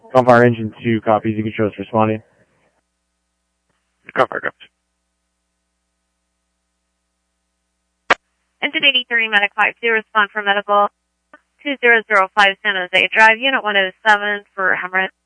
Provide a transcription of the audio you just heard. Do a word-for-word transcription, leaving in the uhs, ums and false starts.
Gunfire Engine two copies. You can show us responding. Gunfire, copies. Engine eighty-three, Medic five two, respond for medical two zero zero five San Jose Drive, Unit one oh seven for hemorrhage.